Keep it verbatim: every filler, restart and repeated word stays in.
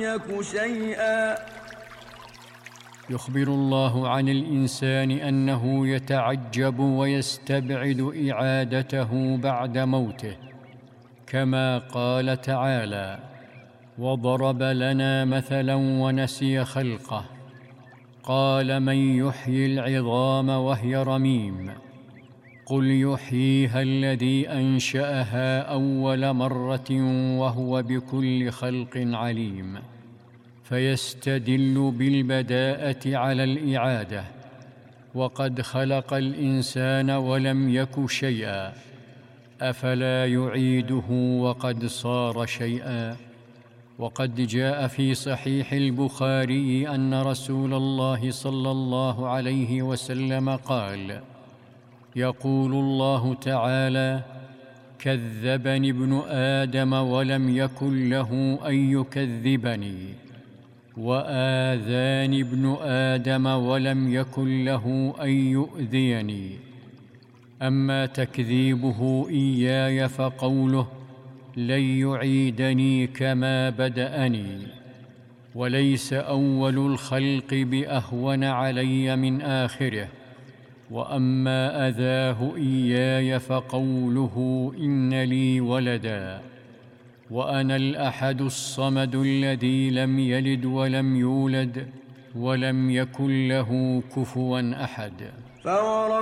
يك شيئا. يخبر الله عن الإنسان أنه يتعجب ويستبعد إعادته بعد موته، كما قال تعالى: وضرب لنا مثلا ونسي خلقه قال من يحيي العظام وهي رميم قل يحييها الذي أنشأها أول مرة وهو بكل خلق عليم. فيستدل بالبداءة على الإعادة، وقد خلق الإنسان ولم يك شيئا، أفلا يعيده وقد صار شيئا؟ وقد جاء في صحيح البخاري أن رسول الله صلى الله عليه وسلم قال: يقول الله تعالى: كذبني ابن آدم ولم يكن له أن يكذبني، وآذاني ابن آدم ولم يكن له أن يؤذيني. أما تكذيبه إياي فقوله: لن يعيدني كما بدأني، وليس أول الخلق بأهون علي من آخره. وأما أذاه إياي فقوله: إن لي ولدا وأنا الأحد الصمد الذي لم يلد ولم يولد ولم يكن له كفوا أحد.